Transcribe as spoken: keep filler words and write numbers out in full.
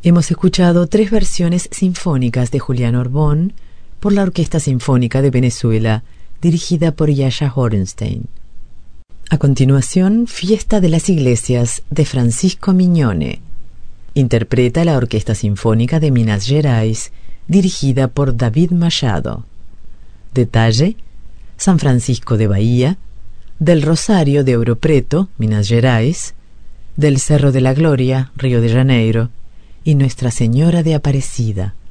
Hemos escuchado tres versiones sinfónicas de Julián Orbón por la Orquesta Sinfónica de Venezuela, dirigida por Jascha Horenstein. A continuación, Fiesta de las Iglesias de Francisco Mignone. Interpreta la Orquesta Sinfónica de Minas Gerais, dirigida por David Machado. Detalle: San Francisco de Bahía, del Rosario de Ouro Preto, Minas Gerais, del Cerro de la Gloria, Río de Janeiro, y Nuestra Señora de Aparecida.